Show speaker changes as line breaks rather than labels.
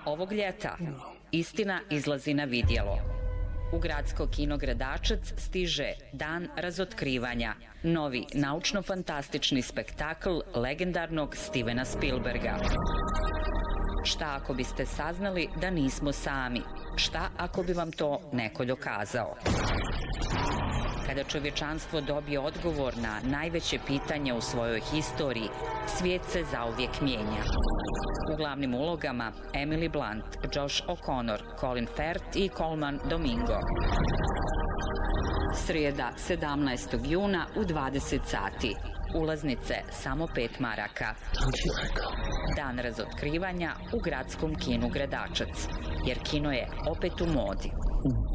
ovog ljeta istina izlazi na vidjelo. U gradsko kino Gradačac stiže Dan razotkrivanja, novi naučno-fantastični spektakl legendarnog Stevena Spielberga. Šta ako biste saznali da nismo sami? Šta ako bi vam to neko dokazao? Kada čovječanstvo dobije odgovor na najveće pitanje u svojoj historiji, svijet se zauvijek mijenja. U glavnim ulogama Emily Blunt, Josh O'Connor, Colin Firth i Colman Domingo. Srijeda, 17. juna u 20 sati. Ulaznice samo 5 maraka. Dan razotkrivanja u gradskom kinu Gradačac, jer kino je opet u modi.